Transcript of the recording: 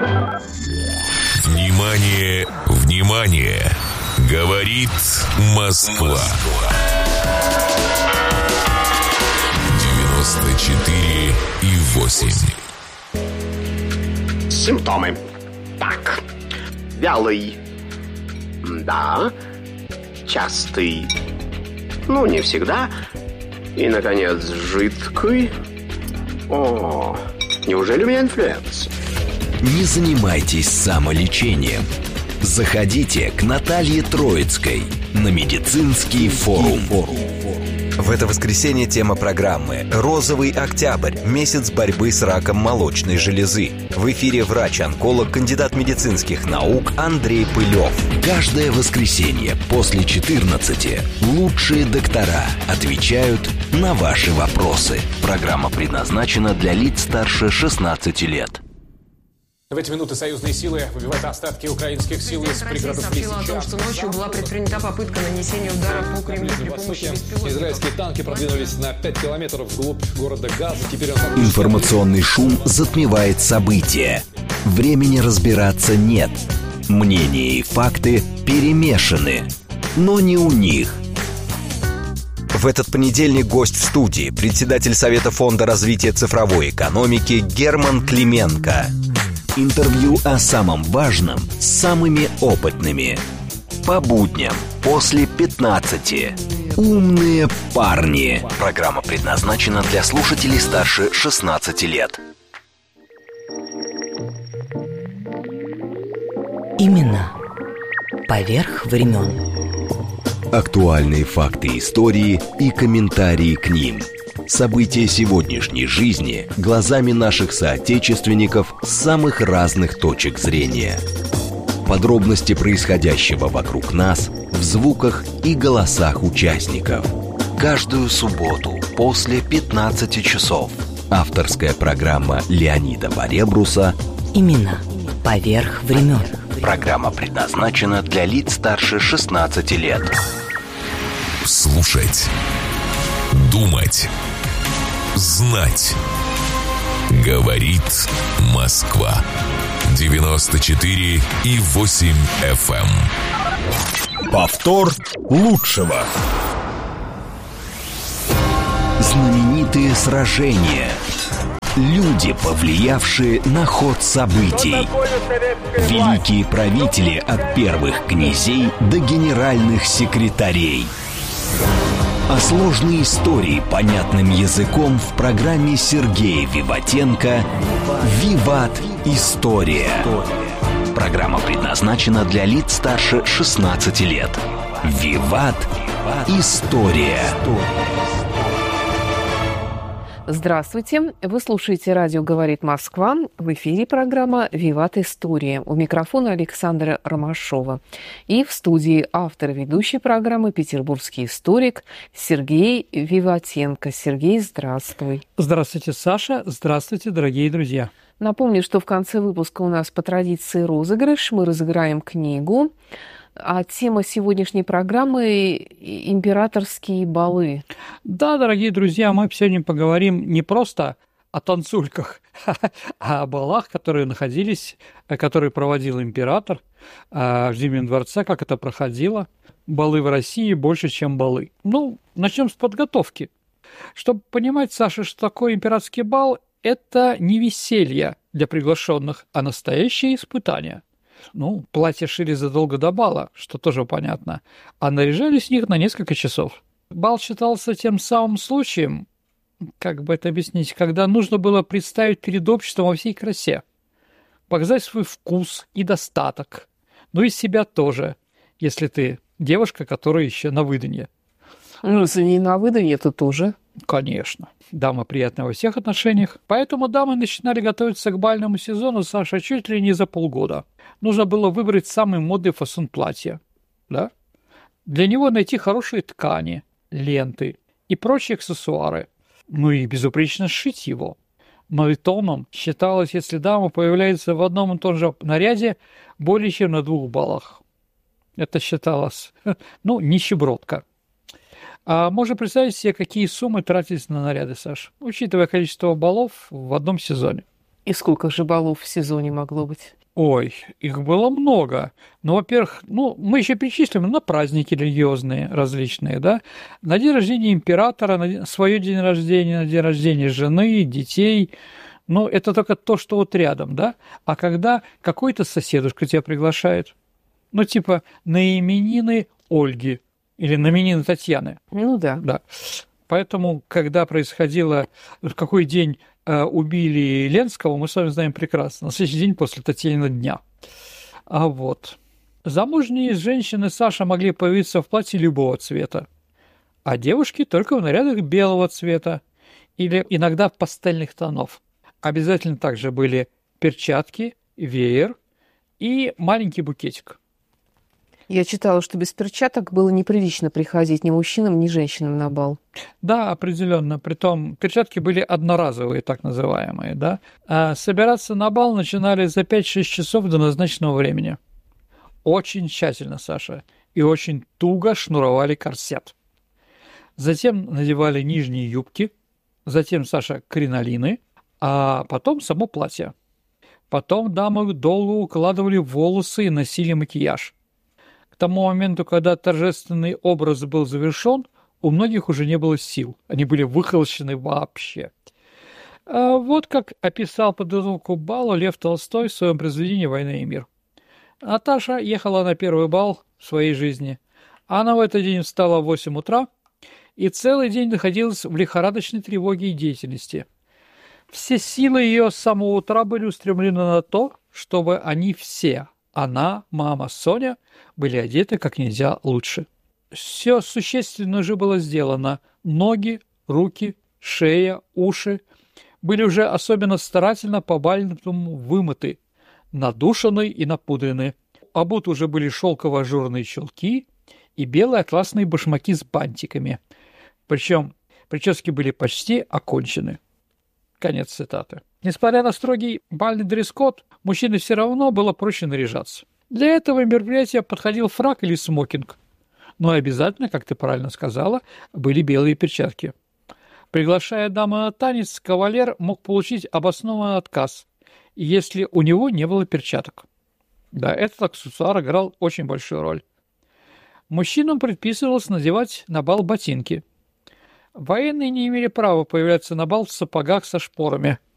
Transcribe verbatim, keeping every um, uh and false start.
Внимание, внимание! Говорит Москва. девяносто четыре и восемь. Симптомы. Так. Вялый. Да. Частый. Ну, не всегда. И, наконец, жидкий. О, неужели у меня инфлюенс? Не занимайтесь самолечением. Заходите к Наталье Троицкой на медицинский форум. В это воскресенье тема программы «Розовый октябрь. Месяц борьбы с раком молочной железы». В эфире врач-онколог, кандидат медицинских наук Андрей Пылев. Каждое воскресенье после четырнадцати лучшие доктора отвечают на ваши вопросы. Программа предназначена для лиц старше шестнадцати лет. В эти минуты союзные силы выбивают остатки украинских сил из пригородов сообщила о том, что ночью была предпринята попытка нанесения удара по Кремлю при помощи беспилотников. Израильские танки продвинулись на пять километров вглубь города Газа. Теперь он... Информационный шум затмевает события. Времени разбираться нет. Мнения и факты перемешаны. Но не у них. В этот понедельник гость в студии, председатель Совета фонда развития цифровой экономики Герман Клименко. Интервью о самом важном с самыми опытными. По будням после пятнадцати. Умные парни. Программа предназначена для слушателей старше шестнадцати лет. Именно поверх времен. Актуальные факты истории и комментарии к ним. События сегодняшней жизни глазами наших соотечественников с самых разных точек зрения. Подробности происходящего вокруг нас в звуках и голосах участников. Каждую субботу после пятнадцати часов. Авторская программа Леонида Баребруса Именно поверх времен. Программа предназначена для лиц старше шестнадцати лет. Слушать. Думать. Знать. Говорит Москва. девяносто четыре и восемь эф эм. Повтор лучшего. Знаменитые сражения. Люди, повлиявшие на ход событий. Великие правители от первых князей до генеральных секретарей. А сложные истории понятным языком в программе Сергея Виватенко «Виват. История». Программа предназначена для лиц старше шестнадцати лет. «Виват. История». Здравствуйте! Вы слушаете радио «Говорит Москва». В эфире программа «Виват. История». У микрофона Александра Ромашова. И в студии автор ведущей программы петербургский историк Сергей Виватенко. Сергей, здравствуй! Здравствуйте, Саша! Здравствуйте, дорогие друзья! Напомню, что в конце выпуска у нас по традиции розыгрыш. Мы разыграем книгу. А тема сегодняшней программы – императорские балы. Да, дорогие друзья, мы сегодня поговорим не просто о танцульках, а о балах, которые находились, которые проводил император в Зимнем дворце, как это проходило. Балы в России больше, чем балы. Ну, начнем с подготовки. Чтобы понимать, Саша, что такое императорский бал – это не веселье для приглашенных, а настоящее испытание. Ну, платья шили задолго до бала, что тоже понятно, а наряжались в них на несколько часов. Бал считался тем самым случаем, как бы это объяснить, когда нужно было представить перед обществом во всей красе, показать свой вкус и достаток, ну и себя тоже, если ты девушка, которая еще на выданье. Ну, если не на выданье, то тоже. Конечно. Дамы приятны во всех отношениях. Поэтому дамы начинали готовиться к бальному сезону, Саша, чуть ли не за полгода. Нужно было выбрать самый модный фасон платья. Да? Для него найти хорошие ткани, ленты и прочие аксессуары. Ну и безупречно сшить его. Мавитоном считалось, если дама появляется в одном и том же наряде более чем на двух баллах. Это считалось, ну, нищебродка. А можно представить себе, какие суммы тратились на наряды, Саш, учитывая количество баллов в одном сезоне. И сколько же балов в сезоне могло быть? Ой, их было много. Ну, во-первых, ну, мы еще перечислим на праздники религиозные различные, да, на день рождения императора, на свое день рождения, на день рождения жены, детей. Ну, это только то, что вот рядом, да. А когда какой-то соседушка тебя приглашает, ну, типа на именины Ольги или на именины Татьяны. Ну да. Да. Поэтому, когда происходило, в какой день э, убили Ленского, мы с вами знаем прекрасно. На следующий день после Татьянина дня. А вот. Замужние женщины, Саша, могли появиться в платье любого цвета, а девушки только в нарядах белого цвета или иногда пастельных тонов. Обязательно также были перчатки, веер и маленький букетик. Я читала, что без перчаток было неприлично приходить ни мужчинам, ни женщинам на бал. Да, определенно. Притом перчатки были одноразовые, так называемые, да. А собираться на бал начинали за пять-шесть часов до назначенного времени. Очень тщательно, Саша, и очень туго шнуровали корсет. Затем надевали нижние юбки, затем, Саша, кринолины, а потом само платье. Потом дамы долго укладывали волосы и носили макияж. К тому моменту, когда торжественный образ был завершен, у многих уже не было сил. Они были выхолощены вообще. А вот как описал подготовку к балу Лев Толстой в своем произведении «Война и мир». Наташа ехала на первый бал в своей жизни. Она в этот день встала в восемь утра и целый день находилась в лихорадочной тревоге и деятельности. Все силы ее с самого утра были устремлены на то, чтобы они все, она, мама, Соня, были одеты как нельзя лучше. Все существенно уже было сделано. Ноги, руки, шея, уши были уже особенно старательно по-бальному вымыты, надушены и напудрены. Обуты уже были шелково-ажурные чулки и белые атласные башмаки с бантиками. Причем прически были почти окончены. Конец цитаты. Несмотря на строгий бальный дресс-код, мужчине все равно было проще наряжаться. Для этого мероприятия подходил фрак или смокинг. Но обязательно, как ты правильно сказала, были белые перчатки. Приглашая даму на танец, кавалер мог получить обоснованный отказ, если у него не было перчаток. Да, этот аксессуар играл очень большую роль. Мужчинам предписывалось надевать на бал ботинки. Военные не имели права появляться на бал в сапогах со шпорами.